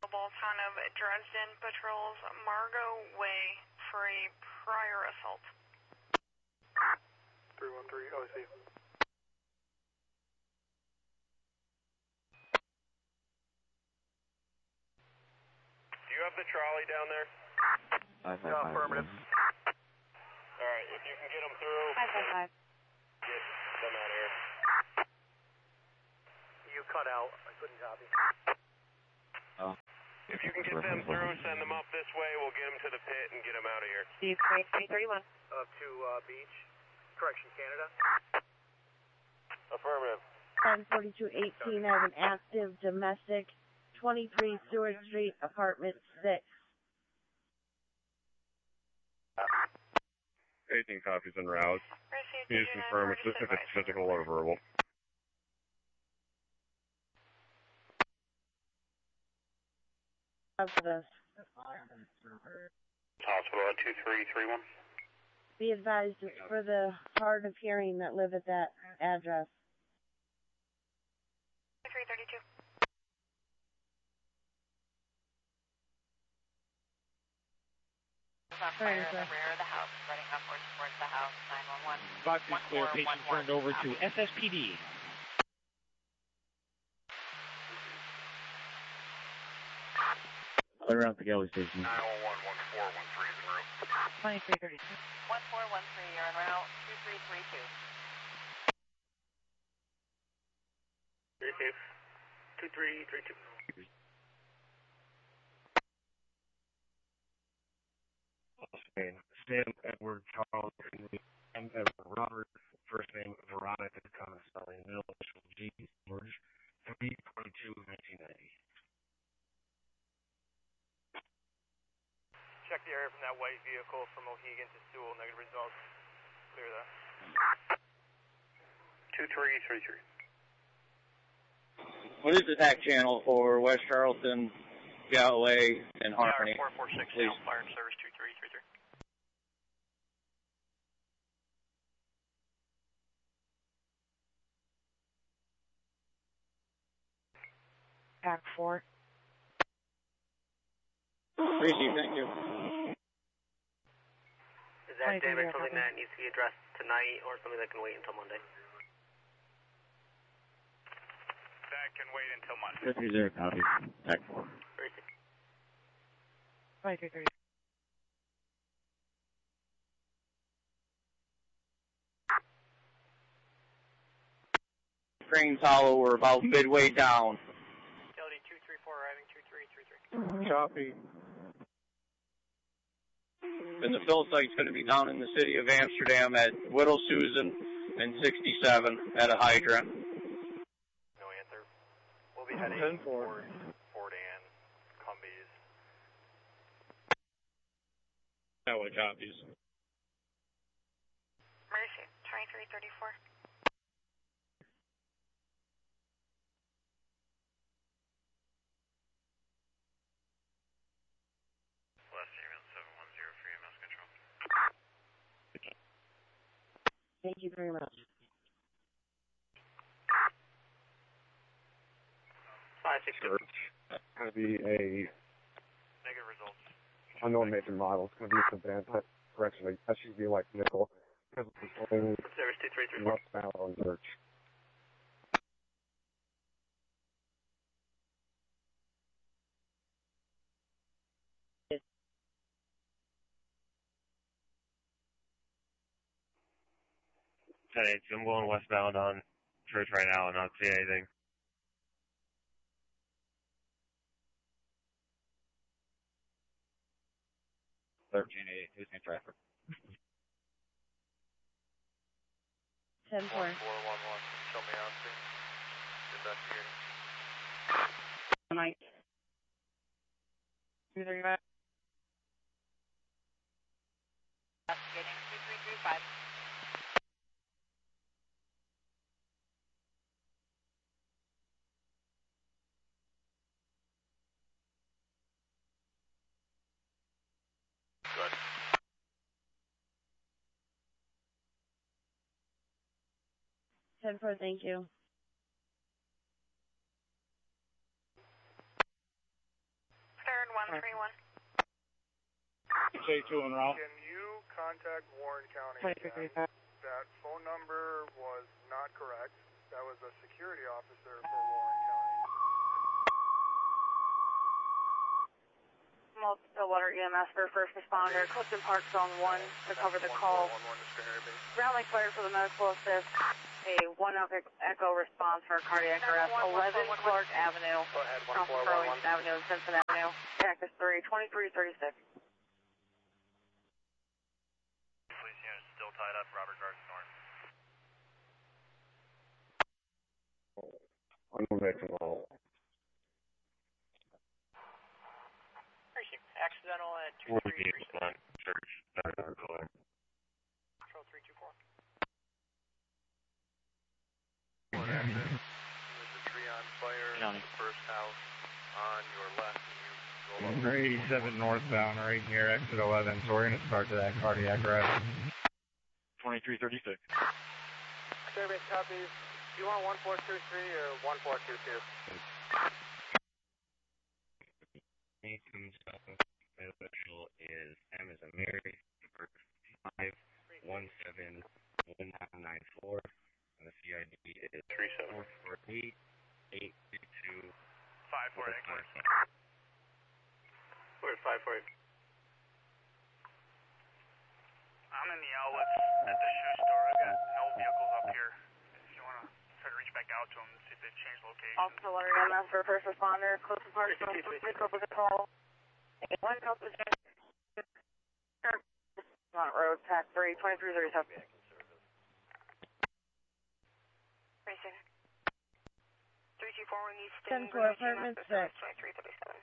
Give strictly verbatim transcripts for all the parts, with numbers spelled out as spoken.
Town of Dresden patrols Margot Way for a prior assault. three one three, O C. Do you have the trolley down there? Five, five, five, affirmative. Alright, if you can get them through, five five five. get them out of here. You cut out. I couldn't copy. Oh. If you can get them through, send them up this way, we'll get them to the pit and get them out of here. Steve, three thirty-one. Up to uh, Beach. Correction, Canada. Affirmative. ten forty-two eighteen, I have an active domestic, twenty-three Stewart Street, apartment six. eighteen copies en route. Can you confirm if it's physical or verbal? Of this. Hospital at two three three one. Be advised it's for the hard of hearing that live at that address. three thirty-two. On fire in the rear of the house, running upwards towards the house, nine one one. Box is clear, patient turned over to S S P D. Clear out the galley station. nine one one, one four one three is en route. twenty-three thirty-two. one four one three, you're en route, two three three two. three two. two three three two. Sam Edward Charles Henry M. Edward Robert, first name Veronica, common spelling, middle initial G, George, three twenty-two nineteen ninety. Check the area from that white vehicle from Mohegan to Sewell. Negative results. Clear that. two three three three. What is the attack channel for West Charleston, Galway, and Harmony? four four six, Please. fire and service two three three three. Pack four. Appreciate, thank you. Is that damage something that needs to be addressed tonight or something that can wait until Monday? That can wait until Monday. fifty zero copy. Attack four. twenty-three thirty. Cranes Hollow, we're about midway down. L D two three four arriving two three three three. Copy. And the fill site's going to be down in the city of Amsterdam at Whittle Susan and sixty-seven at a hydrant. No answer. We'll be heading ten four. towards Fort Ann, Cumbies. That way copies. Mercy, twenty-three thirty-four. Thank you very much. Five six two. It's going to be a Negative results. unknown major model. It's going to be a sedan type, correction, a S U V like nickel. Because it's going Service two three three four. northbound on search. ten eight, I'm going westbound on Church right now and not see anything. thirteen eight, who's in traffic? ten four. One four one one. Show me out, please. Investigating. Night. two thirty-five. Investigating two three three five. Good. ten four, thank you. one three one. Say two en route. Can you contact Warren County again? That phone number was not correct. That was a security officer for Warren County. Stillwater E M S for first responder. Clifton Park Zone one to cover the call. Ground link fired for the medical assist. A one echo response for cardiac arrest. eleven Clark Avenue. Go ahead, one Cross four one one. Burlington Avenue and Simpson Avenue. Cactus three, twenty-three thirty-six. Police unit still tied up. Robert Garden North. I'm going back to the hall. Accidental at two three three six. Church. Control three two four. There's a tree on fire in the first house on your left. And you eighty-seven northbound right near exit eleven, so we're going to start to that cardiac arrest. twenty-three thirty-six. Service copies. Do you want one four two three or one four two two? Official is M as a Mary, five one seven one nine nine four, and the C I D is three seven four four eight eight two two five four eight. Where's five four eight? I'm in the outlets at the shoe store. I've got no vehicles up here. If you want to try to reach back out to them and see if they've changed location. Also, Water E M S for first responder. Clifton Park Zone three, cover the call. One help is on road, pack three, twenty-three thirty-seven. Racing. three two four one East. ten four, apartment six. twenty-three thirty-seven.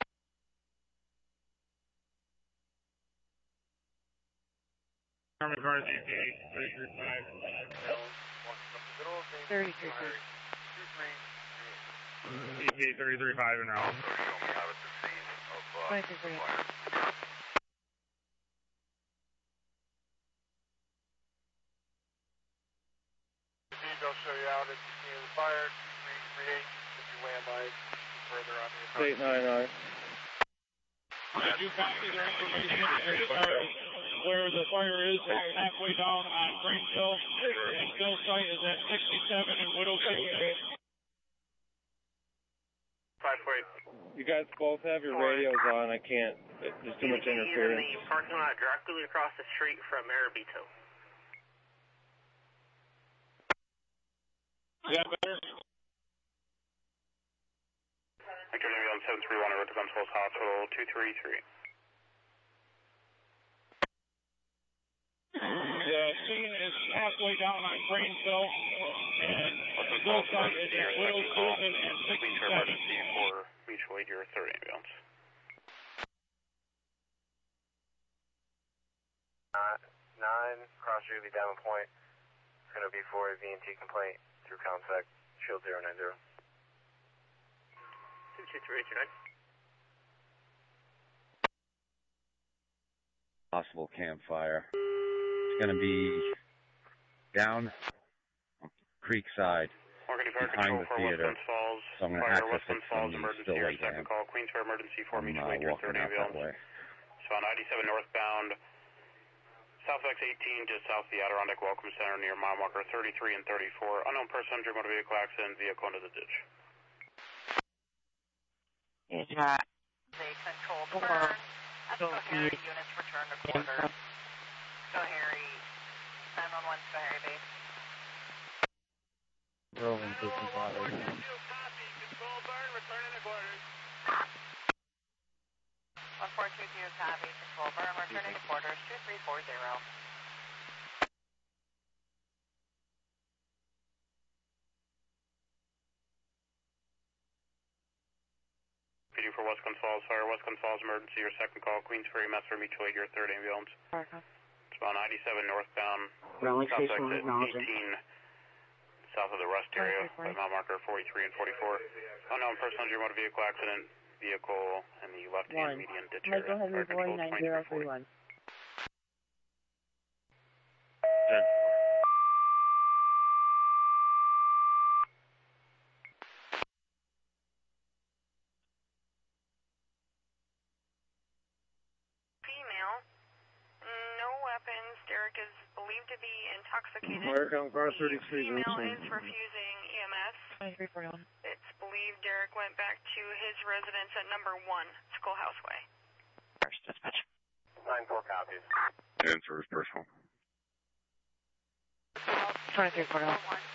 Apartment cars, E T, thirty-three five. thirty-three five. E T, thirty-three five and out. twenty-three thirty-seven. They'll show you out at the scene of the fire, two three three eight, if you land by further on the eight nine nine. Did you copy their information uh, where the fire is halfway down on Greenville? And Bill site is at sixty-seven and Widow Street. five four eight. You guys both have your radios on. I can't. There's too much interference. He's in the parking lot directly across the street from Marabito. Is that better? Victor Navy on seven three one, Road to Guns Falls Hospital, two three three. The scene is halfway down on Greenville, and Bill site is at Widow Susan and sixty-seven. Emergency for mutual aid, your third ambulance. Uh, nine, cross Julie Diamond Point. It's going to be for a V and T complaint through contact, shield zero nine zero. two two three two nine. Possible campfire. It's going to be down Creekside, behind the theater. So I'm going to access it from the Stillway Dam. Call Queensboro emergency for I'm mutual uh, aid, your walking third out that ambulance. way. So on ninety-seven northbound, Southwest eighteen, just south of the Adirondack Welcome Center near mile marker thirty-three and thirty-four. Unknown person, injured motor vehicle accident, vehicle into the ditch. It's got the control burn. Schoharie units return to quarters. Schoharie, nine one one Schoharie base. Rolling fifty-five. Control burn, returning to quarters. one four two two copy, control burn, returning to quarters, two three four zero. P D for West Guns Falls Fire, West Guns Falls emergency, your second call, Queens Ferry, Messer, mutual aid, your third ambulance. Okay. It's about ninety-seven northbound, Ground south station exit acknowledging. eighteen, south of the rust area, by mile marker forty-three and forty-four. Unknown person, injured motor vehicle accident, vehicle in the left-hand One. median ditch Michael area. Henry Boy, nine zero three one. Derek is believed to be intoxicated. Firecom car thirty-three. The female is refusing E M S. twenty-three forty-one. It's believed Derek went back to his residence at number one, Schoolhouse Way. First dispatch. nine four copies. Answer is personal. twenty-three forty-one.